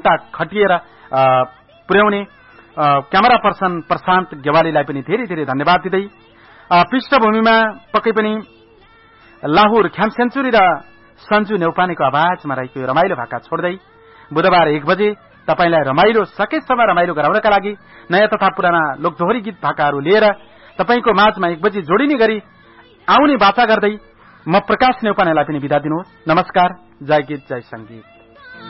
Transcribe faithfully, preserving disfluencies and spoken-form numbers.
सहभागिता खटिएर पुर्याउने camera person प्रशान्त गेवालीलाई पनि धेरै धेरै धन्यवाद दिँदै पृष्ठभूमिमा पक्कै पनि लाहुर ख्याम सेन्चुरी र सन्जु नेउपानेको आवाजमा रहेको रमाइलो भाका छोड्दै बुधबार एक बजे तपाईलाई रमाइलो सकेसम्म रमाइलो गराउनका लागि नयाँ तथा पुराना लोकदोहोरी गीत भाकाहरू लिएर तपाईको माझमा एक बजे जोडिने गरी आउने बाचा गर्दै म प्रकाश नेउपानेलाई पनि बिदा दिनुहोस्। नमस्कार। जय गीत जय संगीत।